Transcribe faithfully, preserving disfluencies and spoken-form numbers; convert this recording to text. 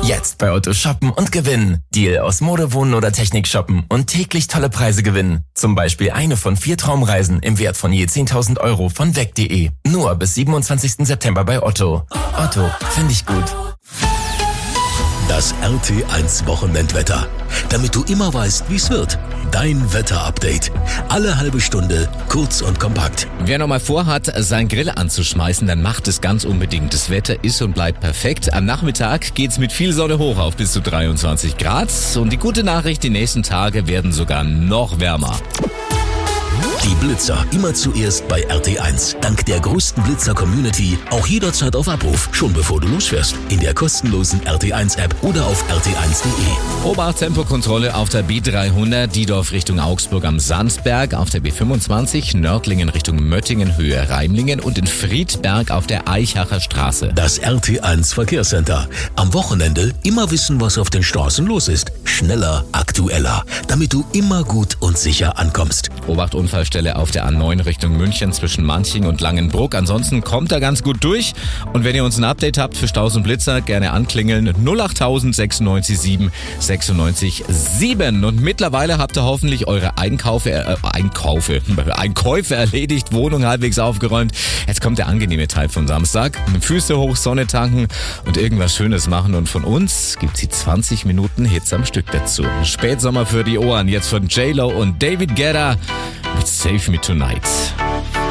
Jetzt bei Otto shoppen und gewinnen. Deal aus Mode, Wohnen oder Technik shoppen und täglich tolle Preise gewinnen. Zum Beispiel eine von vier Traumreisen im Wert von je zehntausend Euro von weg punkt de. Nur bis siebenundzwanzigsten September bei Otto. Otto, finde ich gut. Das R T eins Wochenendwetter. Damit du immer weißt, wie es wird. Dein Wetterupdate. Alle halbe Stunde, kurz und kompakt. Wer nochmal vorhat, sein Grill anzuschmeißen, dann macht es ganz unbedingt. Das Wetter ist und bleibt perfekt. Am Nachmittag geht's mit viel Sonne hoch auf bis zu dreiundzwanzig Grad. Und die gute Nachricht, die nächsten Tage werden sogar noch wärmer. Die Blitzer immer zuerst bei R T eins. Dank der größten Blitzer-Community auch jederzeit auf Abruf, schon bevor du losfährst. In der kostenlosen R T eins App oder auf r t eins punkt de. Obacht, Tempokontrolle auf der B dreihundert, Diedorf Richtung Augsburg am Sandberg, auf der B fünfundzwanzig, Nördlingen Richtung Möttingen, Höhe Reimlingen und in Friedberg auf der Eichacher Straße. Das R T eins Verkehrscenter. Am Wochenende immer wissen, was auf den Straßen los ist. Schneller, aktueller, damit du immer gut und sicher ankommst. Obacht, Unfallstelle auf der A neun Richtung München zwischen Manching und Langenbruck. Ansonsten kommt er ganz gut durch. Und wenn ihr uns ein Update habt für Staus und Blitzer, gerne anklingeln. null acht null null neun sechs sieben sechs neun sieben. Und mittlerweile habt ihr hoffentlich eure Einkaufe, äh, Einkaufe, Einkäufe erledigt, Wohnung halbwegs aufgeräumt. Jetzt kommt der angenehme Teil von Samstag. Füße hoch, Sonne tanken und irgendwas Schönes machen. Und von uns gibt's die zwanzig Minuten Hits am Stück dazu. Spätsommer für die Ohren. Jetzt von J-Lo und David Guetta mit Save Me Tonight.